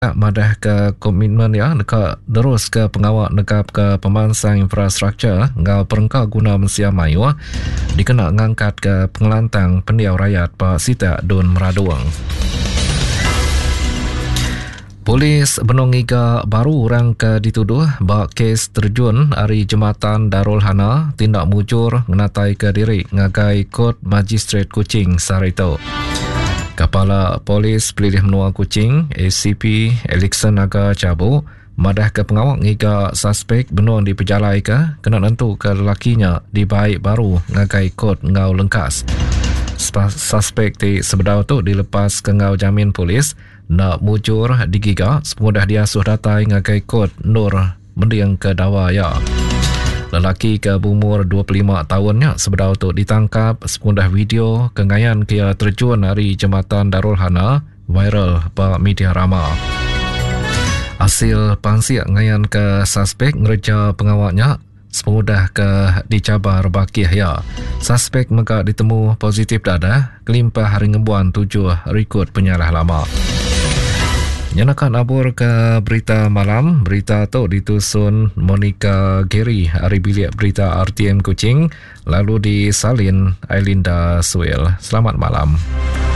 madah ke komitmen ya neka terus ke pengawal nekap ke pemansang infrastruktur ngau perengkau guna Mesia Mayu dikena ngangkat ke pengelantang pendiau rakyat Pak Sita Dun Meraduang. Polis Benong Iga baru orang ke dituduh bak kes terjun hari Jematan Darul Hana tindak mujur ngenatai ke diri ngagai Kod Magistrat Kuching Sarito. Kepala Polis Pelilih Menua Kuching ACP Elixon Naga Cabu madah ke pengawal ngiga suspek benua diperjalai ke kena nentu ke lelakinya di baik baru ngagai Kod ngau lengkas. Suspek di sebedau tu dilepas ke ngau jamin polis nak mujur digiga semudah dia suh datai ngagai Kod Nur mendiang ke dawaya. Lelaki ke umur 25 tahunnya sebedau tu ditangkap sepundah video kengayan kia terjun hari Jematan Darul Hana viral pa media rama. Hasil pansiak ngayan ke suspek ngereja pengawalnya semudah ke dicabar bakih ya. Suspek maka ditemu positif dada kelimpah hari ngebuan 7 rekod penyalah lama. Nyanakan abur ke berita malam. Berita tu ditusun Monica Gary hari bilik berita RTM Kuching lalu disalin Ailinda Suel. Selamat malam.